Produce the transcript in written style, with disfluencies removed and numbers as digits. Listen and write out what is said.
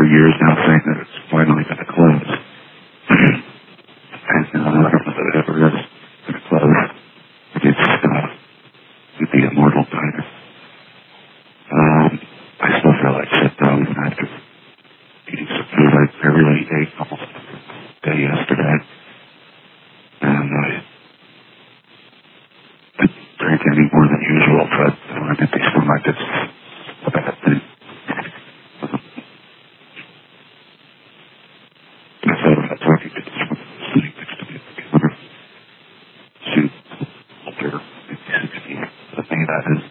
years now saying that it's finally going to close. And I don't know that it ever is going to close. It'd be a mortal nightmare. I still feel like sit down after eating some food I barely ate almost all day yesterday. And I didn't drink any more than usual, but on an empty stomach, it's a bad thing. I thought about talking to this one sitting next to me at the counter. She's older, maybe 60. The thing that is,